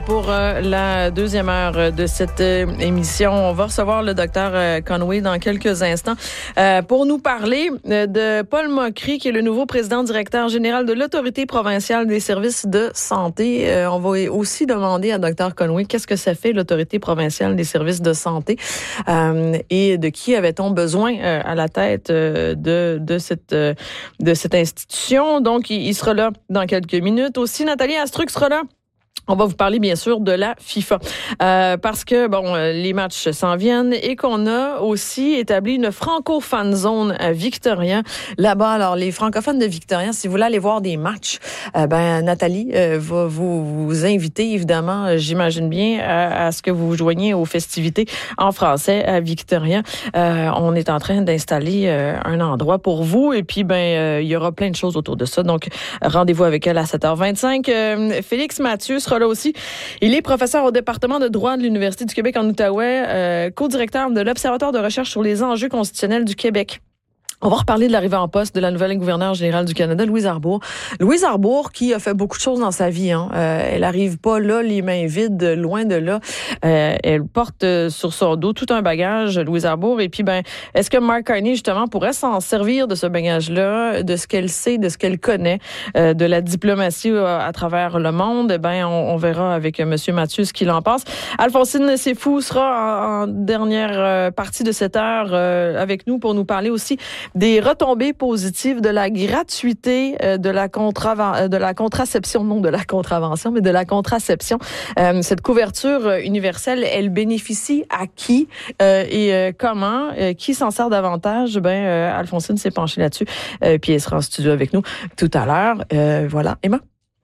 pour la deuxième heure de cette émission. On va recevoir le docteur Conway dans quelques instants pour nous parler de Paul Mockry, qui est le nouveau président directeur général de l'Autorité provinciale des services de santé. On va aussi demander à docteur Conway qu'est-ce que ça fait l'Autorité provinciale des services de santé et de qui avait-on besoin à la tête de cette institution. Donc, il sera là dans quelques minutes. Aussi, Nathalie Astruc sera là. On va vous parler, bien sûr, de la FIFA. Parce que, les matchs s'en viennent et qu'on a aussi établi une franco-fan zone à Victoria. Là-bas, alors, les francophones de Victoria, si vous voulez aller voir des matchs, Nathalie va vous inviter, évidemment, j'imagine bien, à ce que vous vous joigniez aux festivités en français à Victoria. On est en train d'installer un endroit pour vous et puis, il y aura plein de choses autour de ça. Donc, rendez-vous avec elle à 7h25. Félix Mathieu sera là aussi. Il est professeur au département de droit de l'Université du Québec en Outaouais, co-directeur de l'Observatoire de recherche sur les enjeux constitutionnels du Québec. On va reparler de l'arrivée en poste de la nouvelle gouverneure générale du Canada, Louise Arbour. Louise Arbour, qui a fait beaucoup de choses dans sa vie. Elle arrive pas là, les mains vides, loin de là. Elle porte sur son dos tout un bagage, Louise Arbour. Et puis, est-ce que Mark Carney, justement, pourrait s'en servir de ce bagage-là, de ce qu'elle sait, de ce qu'elle connaît, de la diplomatie à travers le monde? On verra avec M. Mathieu ce qu'il en pense. Alphonsine Sefou sera en dernière partie de cette heure avec nous pour nous parler aussi des retombées positives de la gratuité de la contraception, non de la contravention, mais de la contraception. Cette couverture universelle, elle bénéficie à qui et comment? Qui s'en sert davantage? Alphonsine s'est penchée là-dessus, puis elle sera en studio avec nous tout à l'heure. Voilà. Emma?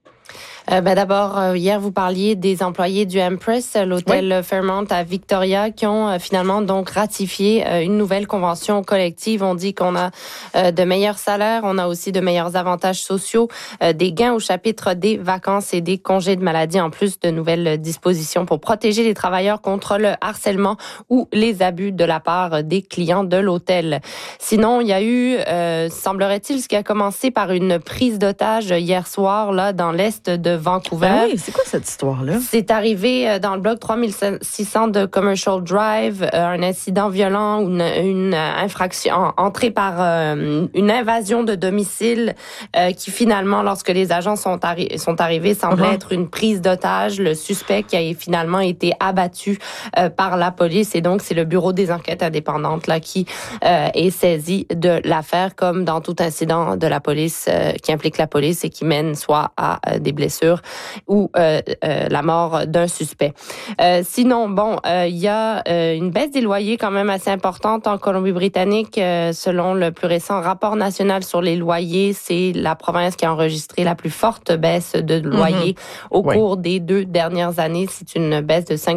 D'abord, hier, vous parliez des employés du Empress, l'hôtel Fairmont à Victoria, qui ont finalement donc ratifié une nouvelle convention collective. On dit qu'on a de meilleurs salaires, on a aussi de meilleurs avantages sociaux, des gains au chapitre des vacances et des congés de maladie, en plus de nouvelles dispositions pour protéger les travailleurs contre le harcèlement ou les abus de la part des clients de l'hôtel. Sinon, il y a eu, semblerait-il, ce qui a commencé par une prise d'otage hier soir là dans l'est de Vancouver. Ah oui, c'est quoi cette histoire-là? C'est arrivé dans le bloc 3600 de Commercial Drive, un incident violent ou une infraction entrée par une invasion de domicile qui finalement, lorsque les agents sont arrivés, semblait être une prise d'otage. Le suspect qui a finalement été abattu par la police et donc c'est le bureau des enquêtes indépendantes là qui est saisi de l'affaire, comme dans tout incident de la police qui implique la police et qui mène soit à des blessures ou la mort d'un suspect. Sinon, il y a une baisse des loyers quand même assez importante en Colombie-Britannique. Selon le plus récent rapport national sur les loyers, c'est la province qui a enregistré la plus forte baisse de loyers au cours des 2 dernières années. C'est une baisse de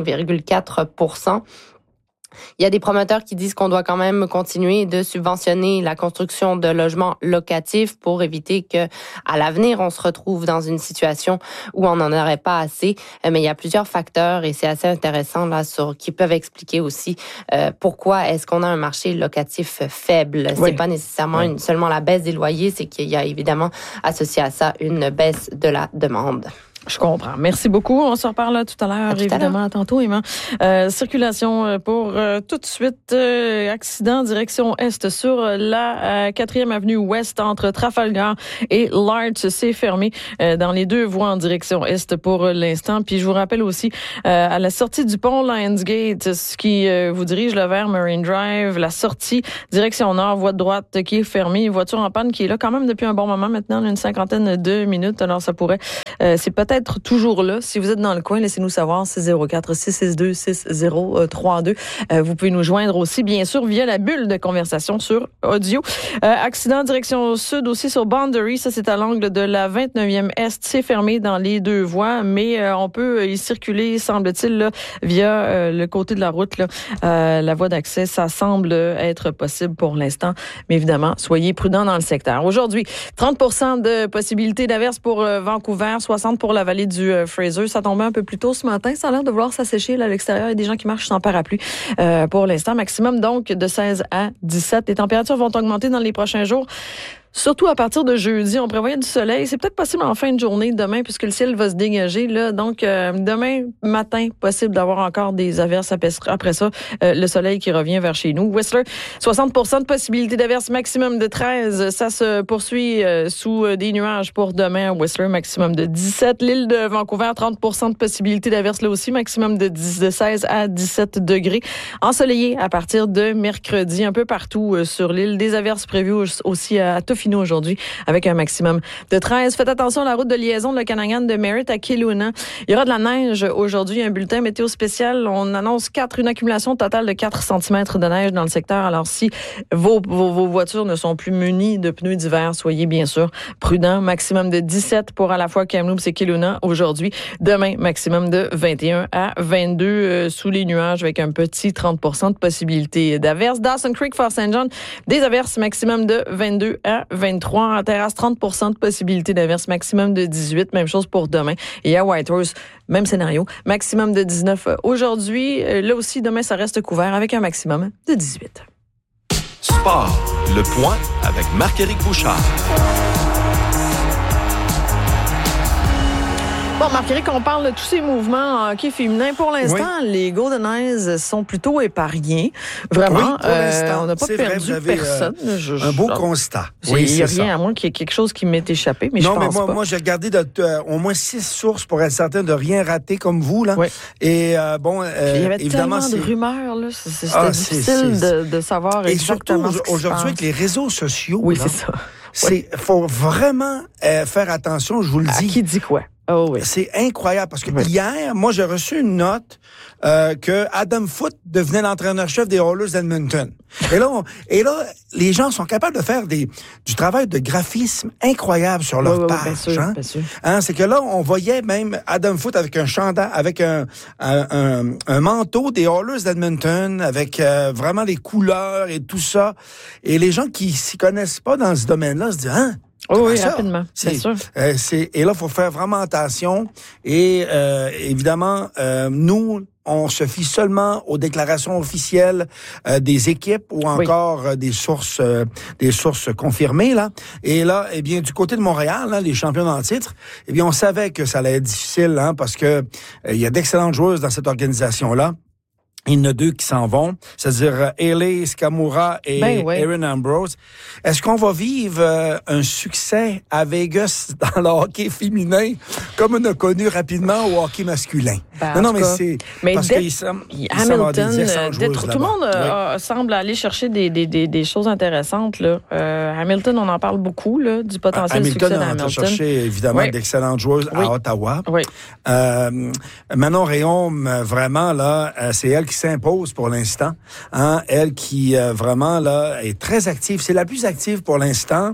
5,4%. Il y a des promoteurs qui disent qu'on doit quand même continuer de subventionner la construction de logements locatifs pour éviter que, à l'avenir, on se retrouve dans une situation où on n'en aurait pas assez. Mais il y a plusieurs facteurs et c'est assez intéressant là qui peuvent expliquer aussi pourquoi est-ce qu'on a un marché locatif faible. C'est pas nécessairement seulement la baisse des loyers, c'est qu'il y a évidemment associé à ça une baisse de la demande. Je comprends. Merci beaucoup. On se reparle tout à l'heure, évidemment. À tantôt, Emma. Circulation pour tout de suite. Accident direction Est sur la 4e avenue Ouest entre Trafalgar et Larch. C'est fermé dans les 2 voies en direction Est pour l'instant. Puis je vous rappelle aussi, à la sortie du pont Lionsgate, ce qui vous dirige vers Marine Drive, la sortie direction Nord, voie de droite qui est fermée, voiture en panne qui est là quand même depuis un bon moment maintenant, une 50aine de minutes. Alors ça pourrait, c'est peut-être toujours là. Si vous êtes dans le coin, laissez-nous savoir. 604-662-6032. Vous pouvez nous joindre aussi, bien sûr, via la bulle de conversation sur audio. Accident direction sud aussi sur Boundary. Ça, c'est à l'angle de la 29e Est. C'est fermé dans les 2 voies, mais on peut y circuler, semble-t-il, là, via le côté de la route. Là. La voie d'accès, ça semble être possible pour l'instant. Mais évidemment, soyez prudents dans le secteur. Aujourd'hui, 30% de possibilité d'averse pour Vancouver, 60% pour la vallée du Fraser. Ça tombait un peu plus tôt ce matin. Ça a l'air de vouloir s'assécher là, à l'extérieur. Il y a des gens qui marchent sans parapluie pour l'instant. Maximum donc de 16 à 17. Les températures vont augmenter dans les prochains jours. Surtout à partir de jeudi, on prévoyait du soleil. C'est peut-être possible en fin de journée demain puisque le ciel va se dégager. Là. Donc, demain matin, possible d'avoir encore des averses après ça. Le soleil qui revient vers chez nous. Whistler, 60% de possibilité d'averses, maximum de 13. Ça se poursuit sous des nuages pour demain à Whistler, maximum de 17. L'île de Vancouver, 30% de possibilité d'averses là aussi, maximum de 16 à 17 degrés. Ensoleillé à partir de mercredi, un peu partout sur l'île. Des averses prévues aussi à Tofino aujourd'hui, avec un maximum de 13. Faites attention à la route de liaison de l'Okanagan de Merritt à Kelowna. Il y aura de la neige aujourd'hui. Un bulletin météo spécial. On annonce une accumulation totale de 4 cm de neige dans le secteur. Alors, si vos voitures ne sont plus munies de pneus d'hiver, soyez bien sûr prudents. Maximum de 17 pour à la fois Kamloops et Kelowna aujourd'hui. Demain, maximum de 21 à 22 sous les nuages avec un petit 30% de possibilité d'averses. Dawson Creek, Fort St. John, des averses maximum de 22 à 23. En terrasse, 30% de possibilité d'averses, maximum de 18. Même chose pour demain. Et à Whitehorse, même scénario, maximum de 19 aujourd'hui. Là aussi, demain, ça reste couvert avec un maximum de 18. Sport, le point avec Marc-Éric Bouchard. Bon, Marc-Éric, on parle de tous ces mouvements en hockey féminin. Pour l'instant, les Golden Eyes sont plutôt épargnés. Vraiment, pour l'instant, on n'a pas perdu personne. Un beau constat. Oui, il n'y a rien, à moins qu'il y ait quelque chose qui m'ait échappé, mais non, je pense mais pas. moi, j'ai regardé au moins 6 sources pour être certain de rien rater comme vous, là. Oui. Et il y avait évidemment, tellement de rumeurs, là. C'était difficile de savoir exactement ce qui se passe. Aujourd'hui, avec les réseaux sociaux, oui, là, c'est ça. Faut vraiment faire attention, je vous le dis. Qui dit quoi? Oh oui. C'est incroyable parce que hier, moi, j'ai reçu une note que Adam Foote devenait l'entraîneur-chef des Oilers d'Edmonton. Et là, les gens sont capables de faire du travail de graphisme incroyable sur leur page. Bien sûr, hein? Bien sûr. C'est que là, on voyait même Adam Foote avec un chandail, avec un manteau des Oilers d'Edmonton, avec vraiment les couleurs et tout ça. Et les gens qui s'y connaissent pas dans ce domaine-là se disent, oui, rapidement, bien sûr. Et là, il faut faire vraiment attention. Et évidemment, nous, on se fie seulement aux déclarations officielles des équipes ou encore des sources confirmées là. Et là, eh bien, du côté de Montréal, là, les champions en titre, eh bien, on savait que ça allait être difficile, parce que il y a d'excellentes joueuses dans cette organisation-là. Il y en a 2 qui s'en vont, c'est-à-dire Hayley Skamura et Erin Ambrose. Est-ce qu'on va vivre un succès à Vegas dans le hockey féminin comme on a connu rapidement au hockey masculin? Non, mais c'est parce qu'il Hamilton, tout le monde semble aller chercher des choses intéressantes. Là. Hamilton, on en parle beaucoup là, du potentiel succès d'Hamilton. Hamilton, on a cherché évidemment d'excellentes joueuses à Ottawa. Oui. Manon Rhéaume, vraiment là, c'est elle qui s'impose pour l'instant. Elle qui vraiment là est très active. C'est la plus active pour l'instant.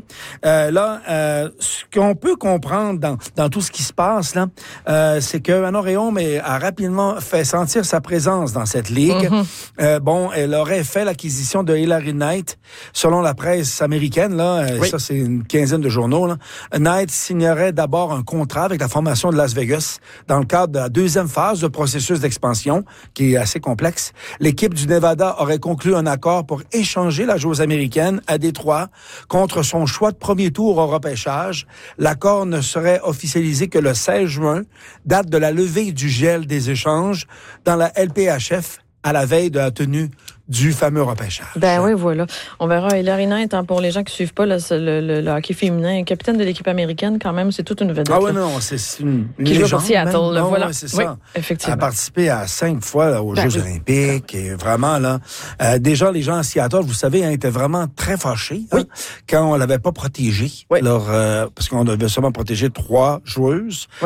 Ce qu'on peut comprendre dans tout ce qui se passe là, c'est que Manon Rhéaume a rapidement fait sentir sa présence dans cette ligue. Elle aurait fait l'acquisition de Hilary Knight. Selon la presse américaine, là, ça c'est une quinzaine de journaux, là. Knight signerait d'abord un contrat avec la formation de Las Vegas dans le cadre de la 2e phase du processus d'expansion, qui est assez complexe. L'équipe du Nevada aurait conclu un accord pour échanger la joueuse américaine à Détroit contre son choix de premier tour au repêchage. L'accord ne serait officialisé que le 16 juin, date de la levée du gel des échanges dans la LPHF à la veille de la tenue du fameux repêchage. Oui, voilà. On verra. Hilary Knight, pour les gens qui suivent pas le hockey féminin, capitaine de l'équipe américaine, quand même, c'est toute une vedette. C'est une qui légende. Joue pour Seattle, voilà. C'est ça. Effectivement. Elle a participé à 5 fois là, aux Jeux olympiques et vraiment là. Déjà, les gens à Seattle, vous savez, étaient vraiment très fâchés quand on l'avait pas protégée. Parce qu'on devait seulement protéger 3 joueuses.